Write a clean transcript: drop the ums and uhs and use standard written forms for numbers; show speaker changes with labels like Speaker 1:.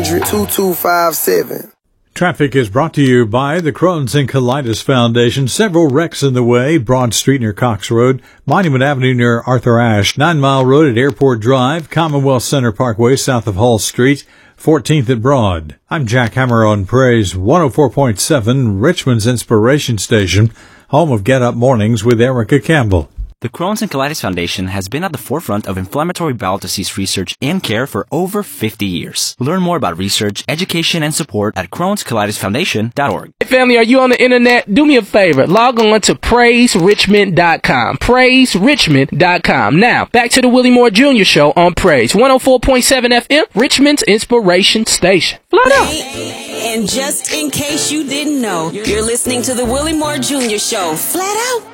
Speaker 1: 2257.
Speaker 2: Traffic is brought to you by the Crohn's and Colitis Foundation. Several wrecks in the way. Broad Street near Cox Road, Monument Avenue near Arthur Ashe, 9 Mile Road at Airport Drive, Commonwealth Center Parkway south of Hall Street, 14th at Broad. I'm Jack Hammer on Praise 104.7, Richmond's Inspiration Station, home of Get Up Mornings with Erica Campbell.
Speaker 3: The Crohn's and Colitis Foundation has been at the forefront of inflammatory bowel disease research and care for over 50 years. Learn more about research, education, and support at Crohn'sColitisFoundation.org.
Speaker 4: Hey family, are you on the internet? Do me a favor. Log on to PraiseRichmond.com. PraiseRichmond.com. Now, back to the Willie Moore Jr. Show on Praise 104.7 FM, Richmond's Inspiration Station. Flat out.
Speaker 5: And just in case you didn't know, you're listening to the Willie Moore Jr. Show. Flat out.